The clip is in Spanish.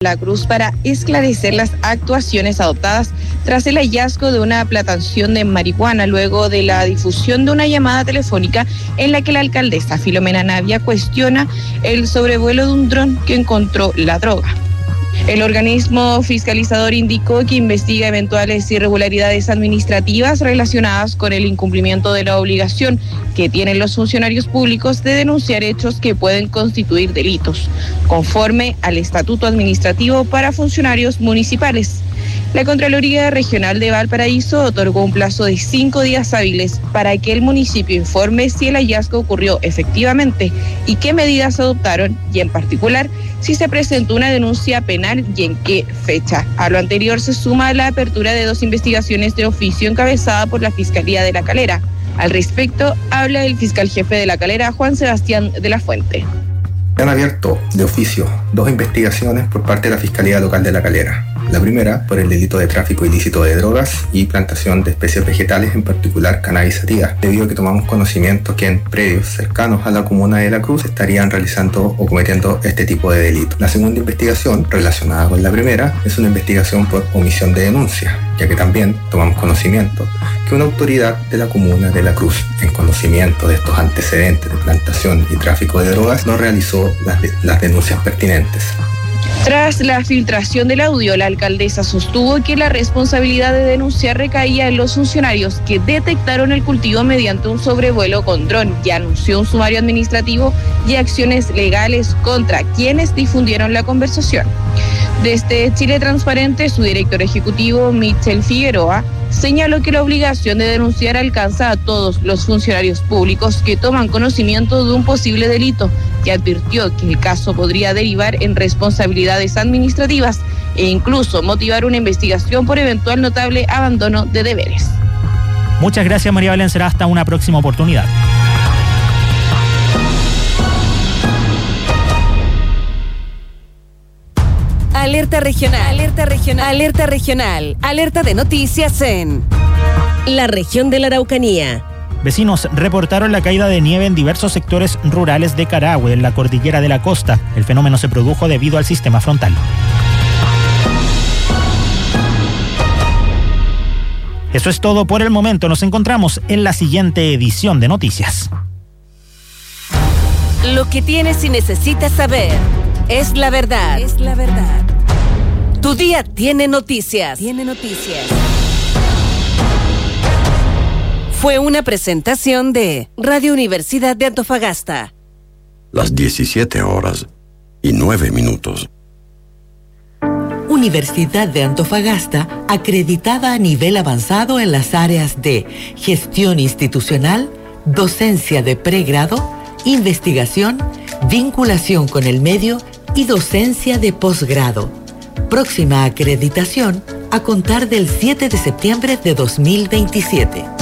La Cruz para esclarecer las actuaciones adoptadas tras el hallazgo de una plantación de marihuana luego de la difusión de una llamada telefónica en la que la alcaldesa Filomena Navia cuestiona el sobrevuelo de un dron que encontró la droga. El organismo fiscalizador indicó que investiga eventuales irregularidades administrativas relacionadas con el incumplimiento de la obligación que tienen los funcionarios públicos de denunciar hechos que pueden constituir delitos, conforme al Estatuto Administrativo para Funcionarios Municipales. La Contraloría Regional de Valparaíso otorgó un plazo de 5 días hábiles para que el municipio informe si el hallazgo ocurrió efectivamente y qué medidas adoptaron, y en particular si se presentó una denuncia penal y en qué fecha. A lo anterior se suma la apertura de 2 investigaciones de oficio encabezada por la Fiscalía de La Calera. Al respecto, habla el fiscal jefe de La Calera, Juan Sebastián de la Fuente. Se han abierto de oficio 2 investigaciones por parte de la Fiscalía Local de La Calera. La primera por el delito de tráfico ilícito de drogas y plantación de especies vegetales, en particular cannabis sativa, debido a que tomamos conocimiento que en predios cercanos a la comuna de La Cruz estarían realizando o cometiendo este tipo de delito. La segunda investigación, relacionada con la primera, es una investigación por omisión de denuncia, ya que también tomamos conocimiento que una autoridad de la comuna de La Cruz, en conocimiento de estos antecedentes de plantación y tráfico de drogas, no realizó las denuncias pertinentes. Tras la filtración del audio, la alcaldesa sostuvo que la responsabilidad de denunciar recaía en los funcionarios que detectaron el cultivo mediante un sobrevuelo con dron y anunció un sumario administrativo y acciones legales contra quienes difundieron la conversación. Desde Chile Transparente, su director ejecutivo, Michel Figueroa, señaló que la obligación de denunciar alcanza a todos los funcionarios públicos que toman conocimiento de un posible delito y advirtió que el caso podría derivar en responsabilidades administrativas e incluso motivar una investigación por eventual notable abandono de deberes. Muchas gracias, María Belén. Será hasta una próxima oportunidad. Alerta regional, alerta regional, alerta regional, alerta de noticias en la región de la Araucanía. Vecinos reportaron la caída de nieve en diversos sectores rurales de Carahue, en la cordillera de la costa. El fenómeno se produjo debido al sistema frontal. Eso es todo por el momento. Nos encontramos en la siguiente edición de Noticias. Lo que tienes y necesitas saber es la verdad. Es la verdad. Tu día tiene noticias. Tiene noticias. Fue una presentación de Radio Universidad de Antofagasta. Las 17:09. Universidad de Antofagasta, acreditada a nivel avanzado en las áreas de gestión institucional, docencia de pregrado, investigación, vinculación con el medio y docencia de posgrado. Próxima acreditación a contar del 7 de septiembre de 2027.